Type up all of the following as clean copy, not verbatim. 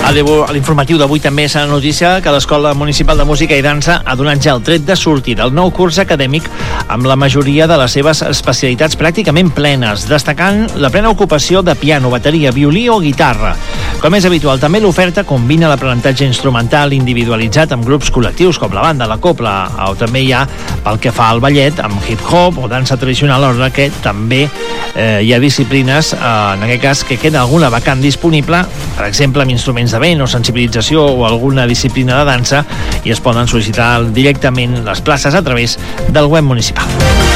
A l'informatiu d'avui també s'ha notícia que l'Escola Municipal de Música i Dansa ha donat ja el tret de sortida del nou curs acadèmic amb la majoria de les seves especialitats pràcticament plenes, destacant la plena ocupació de piano, bateria, violí o guitarra. Com és habitual, també l'oferta combina l'aprenentatge instrumental individualitzat amb grups col·lectius com la banda, la cobla, o també hi ha, pel que fa al ballet, amb hip-hop o dansa tradicional, alhora que també hi ha disciplines, en aquest cas, que queda alguna vacant disponible, per exemple, amb instruments de vent o sensibilització o alguna disciplina de dansa, i es poden sol·licitar directament les places a través del web municipal.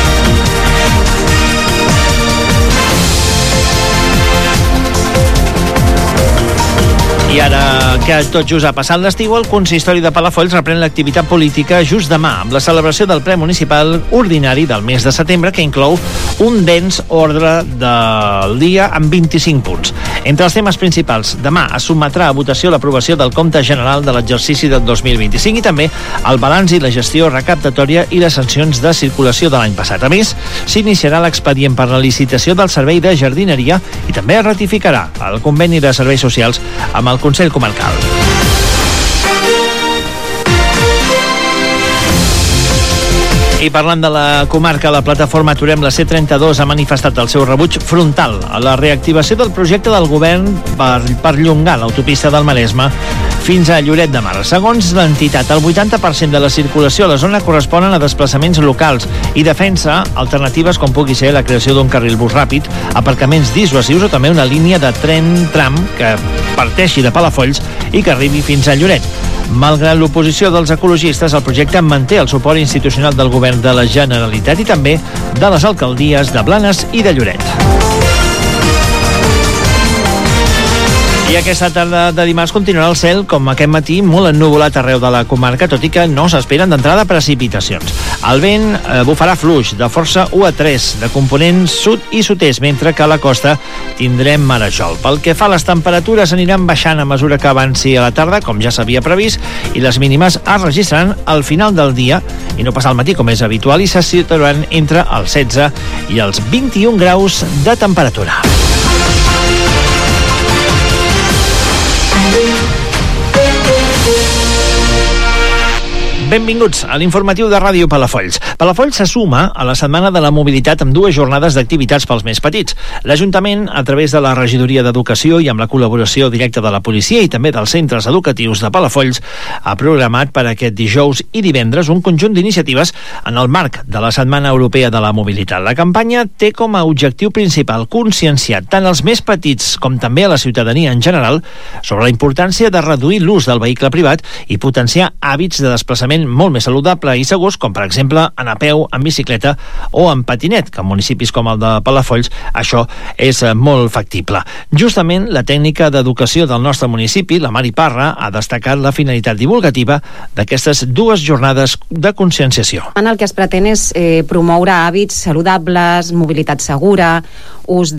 I ara que tot just ha passat l'estiu, el consistori de Palafolls reprèn l'activitat política just demà, amb la celebració del ple municipal ordinari del mes de setembre, que inclou un dens ordre del dia amb 25 punts. Entre els temes principals, demà es sotmetrà a votació l'aprovació del compte general de l'exercici del 2025 i també el balanç i la gestió recaptatòria i les sancions de circulació de l'any passat. A més, s'iniciarà l'expedient per la licitació del servei de jardineria i també es ratificarà el conveni de serveis socials amb el Consell Comarcal. I parlant de la comarca, la plataforma Aturem la C32 ha manifestat el seu rebuig frontal a la reactivació del projecte del govern per perllongar l'autopista del Maresme fins a Lloret de Mar. Segons l'entitat, el 80% de la circulació a la zona corresponen a desplaçaments locals i defensa alternatives com pugui ser la creació d'un carril bus ràpid, aparcaments dissuasius o també una línia de tren tram que parteixi de Palafolls i que arribi fins a Lloret. Malgrat l'oposició dels ecologistes, el projecte manté el suport institucional del govern de la Generalitat i també de les alcaldies de Blanes i de Lloret. I aquesta tarda de dimarts continuarà el cel, com aquest matí, molt ennuvolat arreu de la comarca, tot i que no s'esperen d'entrada precipitacions. El vent bufarà fluix, de força 1 a 3, de component sud i sud-est, mentre que a la costa tindrem marejol. Pel que fa a les temperatures, aniran baixant a mesura que avanci a la tarda, com ja s'havia previst, i les mínimes es registraran al final del dia, i no pas al matí, com és habitual, i se situaran entre els 16 i els 21 graus de temperatura. Benvinguts a l'informatiu de Ràdio Palafolls. Palafolls se suma a la Setmana de la Mobilitat amb 2 jornades d'activitats pels més petits. L'Ajuntament, a través de la Regidoria d'Educació i amb la col·laboració directa de la policia i també dels centres educatius de Palafolls, ha programat per aquest dijous i divendres un conjunt d'iniciatives en el marc de la Setmana Europea de la Mobilitat. La campanya té com a objectiu principal conscienciar tant els més petits com també a la ciutadania en general sobre la importància de reduir l'ús del vehicle privat i potenciar hàbits de desplaçament molt més saludable i segurs, com per exemple anar a peu, en bicicleta o en patinet, que en municipis com el de Palafolls això és molt factible. Justament la tècnica d'educació del nostre municipi, la Mari Parra, ha destacat la finalitat divulgativa d'aquestes 2 jornades de conscienciació. El que es pretén és promoure hàbits saludables, mobilitat segura, ús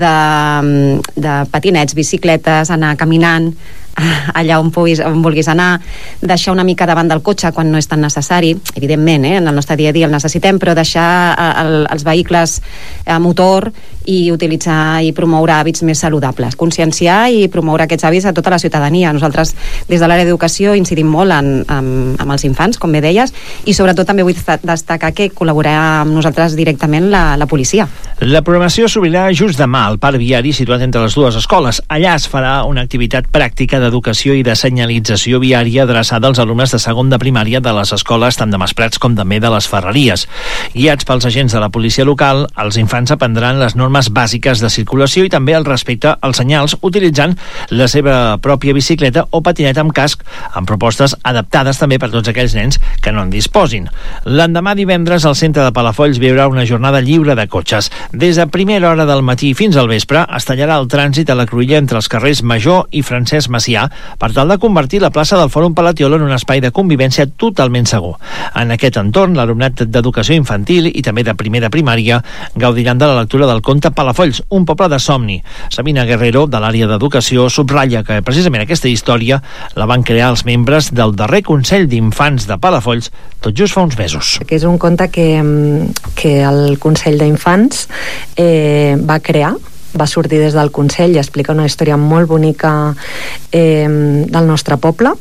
de patinets, bicicletes, anar caminant allà on vulguis anar, deixar una mica davant del cotxe quan no és tan necessari, evidentment, en el nostre dia a dia el necessitem, però deixar els vehicles a motor i utilitzar i promoure hàbits més saludables, conscienciar i promoure aquests hàbits a tota la ciutadania. Nosaltres des de l'àrea d'educació incidim molt amb els infants, com bé deies, i sobretot també vull destacar que col·laborarà amb nosaltres directament la policia. La programació s'obrirà just demà al parc viari situat entre les 2 escoles. Allà es farà una activitat pràctica d'educació i de senyalització viària adreçada als alumnes de segon de primària de les escoles tant de Masprats com també de les Ferreries. Guiats pels agents de la policia local, els infants aprendran les normes bàsiques de circulació i també el respecte als senyals utilitzant la seva pròpia bicicleta o patinet amb casc, amb propostes adaptades també per tots aquells nens que no en disposin. L'endemà divendres al centre de Palafolls viurà una jornada lliure de cotxes. Des de primera hora del matí fins al vespre es tallarà el trànsit a la cruïlla entre els carrers Major i Francesc Macià per tal de convertir la plaça del Fòrum Palatiolo en un espai de convivència totalment segur. En aquest entorn, l'alumnat d'educació infantil i també de primera primària gaudiran de la lectura del conte Palafolls, un poble de somni. Sabina Guerrero, de l'àrea d'educació, subratlla que precisament aquesta història la van crear els membres del darrer Consell d'Infants de Palafolls tot just fa uns mesos. Que és un conte que el Consell d'Infants va crear va sortir des del Consell i explica una història molt bonica del nostre poble,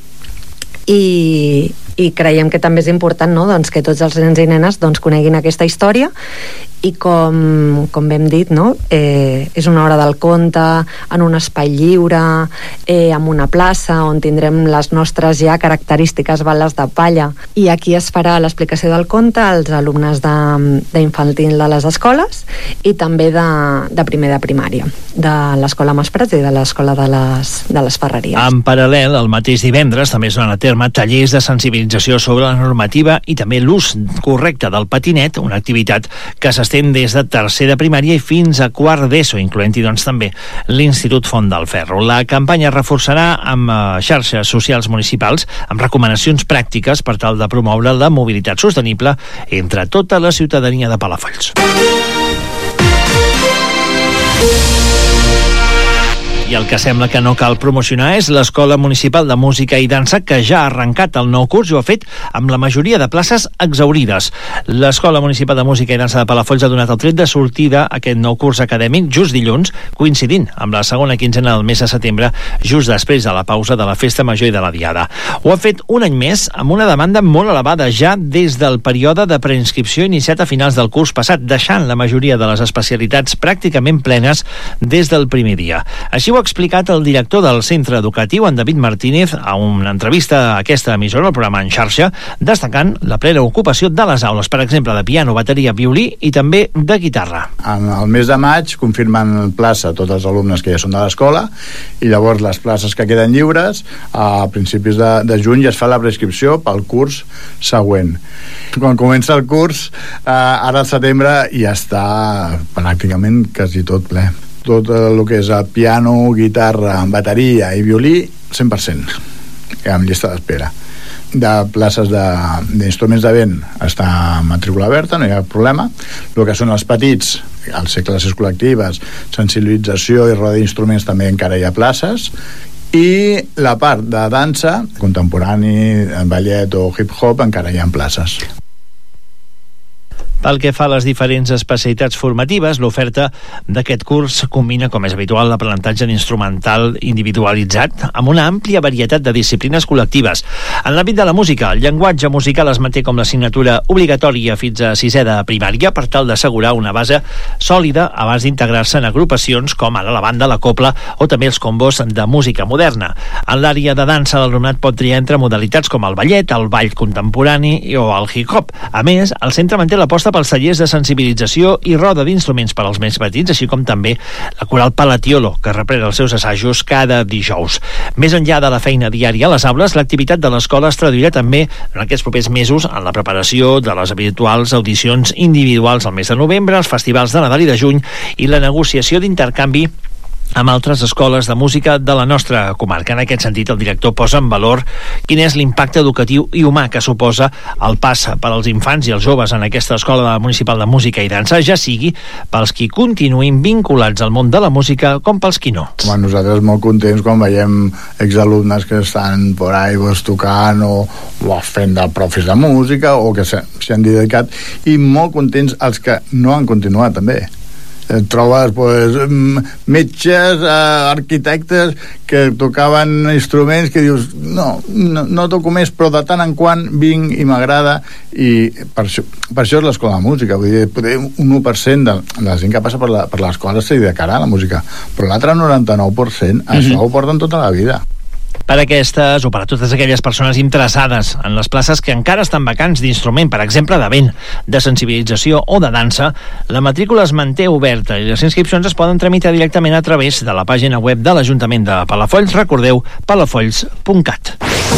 i creiem que també és important, no? Doncs que tots els nens i nenes coneguin aquesta història, i com hem dit, no? És una hora del conte en un espai lliure, amb una plaça on tindrem les nostres ja característiques bales de palla, i aquí es farà l'explicació del conte als alumnes d'infantil de les escoles i també de primer de primària, de l'Escola Masprats i de l'Escola de les Ferreries. En paral·lel, el mateix divendres també es duran a terme tallers de sensibilització sobre la normativa i també l'ús correcte del patinet, una activitat que s'estén des de tercer de primària i fins a quart d'ESO, incloent-hi també l'Institut Font del Ferro. La campanya es reforçarà amb xarxes socials municipals amb recomanacions pràctiques per tal de promoure la mobilitat sostenible entre tota la ciutadania de Palafolls. I el que sembla que no cal promocionar és l'Escola Municipal de Música i Dansa, que ja ha arrencat el nou curs i ho ha fet amb la majoria de places exaurides. L'Escola Municipal de Música i Dansa de Palafolls ha donat el tret de sortida a aquest nou curs acadèmic just dilluns, coincidint amb la segona quinzena del mes de setembre, just després de la pausa de la Festa Major i de la Diada. Ho ha fet un any més amb una demanda molt elevada ja des del període de preinscripció iniciat a finals del curs passat, deixant la majoria de les especialitats pràcticament plenes des del primer dia. Així ho ha explicat el director del centre educatiu, en David Martínez, a una entrevista a aquesta emissora, al programa En Xarxa, destacant la plena ocupació de les aules, per exemple, de piano, bateria, violí i també de guitarra. En el mes de maig confirmen plaça tots els alumnes que ja són de l'escola, i llavors les places que queden lliures a principis de juny ja es fa la prescripció pel curs següent. Quan comença el curs, ara al setembre ja està pràcticament quasi tot ple. Tot el que és el piano, guitarra, bateria i violí, 100%, amb llista d'espera. De places d'instruments de vent està matrícula oberta, no hi ha problema. El que són els petits, els classes col·lectives, sensibilització i roda d'instruments, també encara hi ha places. I la part de dansa, contemporani, ballet o hip-hop, encara hi ha places. Pel que fa a les diferents especialitats formatives, l'oferta d'aquest curs combina, com és habitual, l'aprenentatge d'instrumental individualitzat amb una àmplia varietat de disciplines col·lectives. En l'àmbit de la música, el llenguatge musical es manté com l'assignatura obligatòria fins a sisè de primària per tal d'assegurar una base sòlida abans d'integrar-se en agrupacions com ara la banda, la cobla o també els combos de música moderna. En l'àrea de dansa, l'alumnat pot triar entre modalitats com el ballet, el ball contemporani o el hip-hop. A més, el centre manté l'aposta pels tallers de sensibilització i roda d'instruments per als més petits, així com també la coral Palatiolo, que reprèn els seus assajos cada dijous. Més enllà de la feina diària a les aules, l'activitat de l'escola es traduirà també en aquests propers mesos en la preparació de les habituals audicions individuals al mes de novembre, els festivals de Nadal i de juny i la negociació d'intercanvi amb altres escoles de música de la nostra comarca. En aquest sentit, el director posa en valor quin és l'impacte educatiu i humà que suposa el pas per als infants i els joves en aquesta escola municipal de música i dansa, ja sigui pels qui continuïn vinculats al món de la música com pels qui no. Nosaltres molt contents quan veiem exalumnes que estan por ahí tocant o fent de profes de música o que s'hi han dedicat, i molt contents els que no han continuat també. Trobes metges, arquitectes que tocaven instruments que dius no toco més, però de tant en quant vinc i m'agrada, i per això és l'escola de música. Vull dir, un 1% de la gent que passa per l'escola s'hi dedicarà a la música, però l'altre 99% això ho porten tota la vida. Per aquestes o per a totes aquelles persones interessades en les places que encara estan vacants d'instrument, per exemple de vent, de sensibilització o de dansa, la matrícula es manté oberta i les inscripcions es poden tramitar directament a través de la pàgina web de l'Ajuntament de Palafolls. Recordeu, palafolls.cat.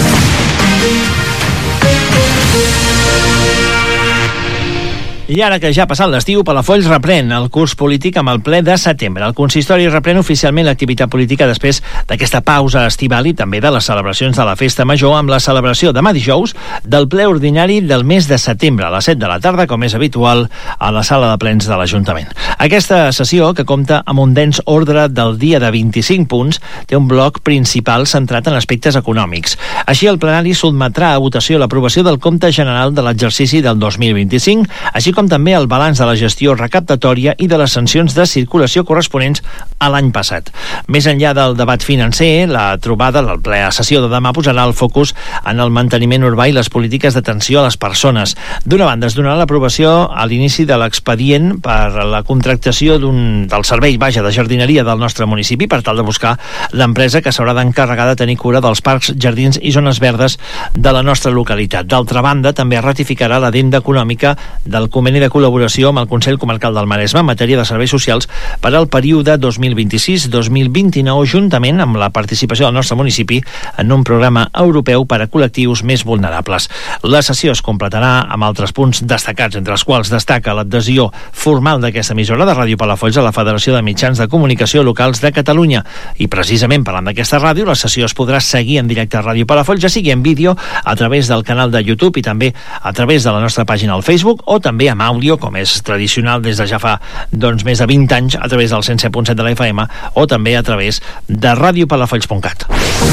I ara que ja ha passat l'estiu, Palafolls reprèn el curs polític amb el ple de setembre. El consistori reprèn oficialment l'activitat política després d'aquesta pausa estival i també de les celebracions de la Festa Major, amb la celebració demà dijous del ple ordinari del mes de setembre a les 7 de la tarda, com és habitual, a la sala de plens de l'Ajuntament. Aquesta sessió, que compta amb un dens ordre del dia de 25 punts, té un bloc principal centrat en aspectes econòmics. Així, el plenari sotmetrà a votació l'aprovació del compte general de l'exercici del 2025, així com com també el balanç de la gestió recaptatòria i de les sancions de circulació corresponents a l'any passat. Més enllà del debat financer, la trobada, la plena sessió de demà posarà el focus en el manteniment urbà i les polítiques d'atenció a les persones. D'una banda, es donarà l'aprovació a l'inici de l'expedient per la contractació del servei de jardineria del nostre municipi per tal de buscar l'empresa que s'haurà d'encarregar de tenir cura dels parcs, jardins i zones verdes de la nostra localitat. D'altra banda, també es ratificarà l'addenda econòmica del conveni de col·laboració amb el Consell Comarcal del Maresme en matèria de serveis socials per al període 2026-2029, juntament amb la participació del nostre municipi en un programa europeu per a col·lectius més vulnerables. La sessió es completarà amb altres punts destacats, entre els quals destaca l'adhesió formal d'aquesta emissora de Ràdio Palafolls a la Federació de Mitjans de Comunicació Locals de Catalunya. I precisament parlant d'aquesta ràdio, la sessió es podrà seguir en directe a Ràdio Palafolls, ja sigui en vídeo a través del canal de YouTube i també a través de la nostra pàgina al Facebook, o també amb àudio, com és tradicional des de ja fa més de 20 anys, a través del 107.7 de la FM o també a través de radiopalafolls.cat.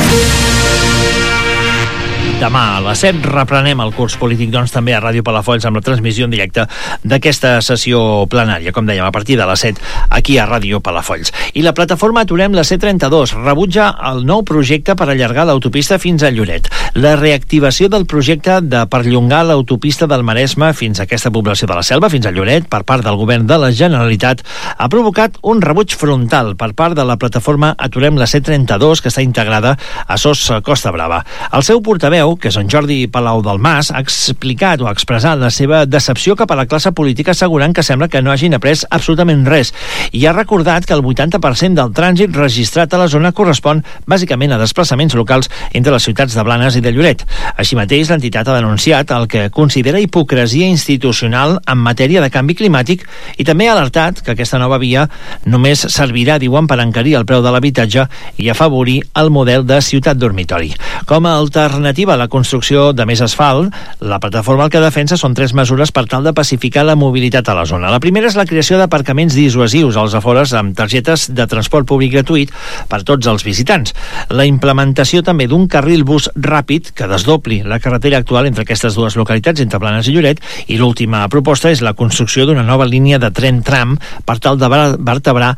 Demà a les 7 reprenem el curs polític, també a Ràdio Palafolls amb la transmissió en directe d'aquesta sessió plenària, com dèiem, a partir de les 7 aquí a Ràdio Palafolls. I la plataforma Aturem la C32 rebutja el nou projecte per allargar l'autopista fins a Lloret. La reactivació del projecte de perllongar l'autopista del Maresme fins a aquesta població de la Selva, fins a Lloret, per part del govern de la Generalitat, ha provocat un rebuig frontal per part de la plataforma Aturem la C32, que està integrada a SOS Costa Brava. El seu portaveu, que és en Jordi Palau del Mas, ha explicat o ha expressat la seva decepció cap a la classe política, assegurant que sembla que no hagin après absolutament res, i ha recordat que el 80% del trànsit registrat a la zona correspon bàsicament a desplaçaments locals entre les ciutats de Blanes i de Lloret. Així mateix, l'entitat ha denunciat el que considera hipocresia institucional en matèria de canvi climàtic i també ha alertat que aquesta nova via només servirà, diuen, per encarir el preu de l'habitatge i afavorir el model de ciutat dormitori. Com a alternativa a la construcció de més asfalt, la plataforma el que defensa són 3 mesures per tal de pacificar la mobilitat a la zona. La primera és la creació d'aparcaments dissuasius als afores amb targetes de transport públic gratuït per tots els visitants. La implementació també d'un carril bus ràpid que desdobli la carretera actual entre aquestes dues localitats, entre Blanes i Lloret, i l'última proposta és la construcció d'una nova línia de tren tram per tal de vertebrar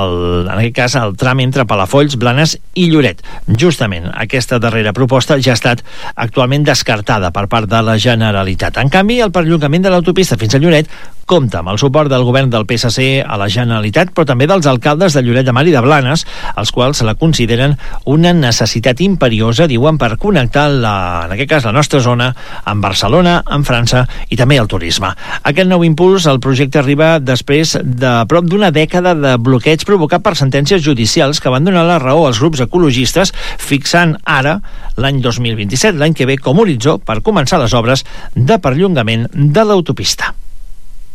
en aquest cas el tram entre Palafolls, Blanes i Lloret. Justament aquesta darrera proposta ja ha estat actualment descartada per part de la Generalitat. En canvi, el perllongament de l'autopista fins a Lloret compta amb el suport del govern del PSC a la Generalitat, però també dels alcaldes de Lloret de Mar i de Blanes, els quals la consideren una necessitat imperiosa, diuen, per connectar, en aquest cas, la nostra zona amb Barcelona, amb França i també el turisme. Aquest nou impuls al projecte arriba després de prop d'una dècada de bloqueig provocat per sentències judicials que van donar la raó als grups ecologistes, fixant ara l'any 2027, l'any que ve, com horitzó per començar les obres de perllongament de l'autopista.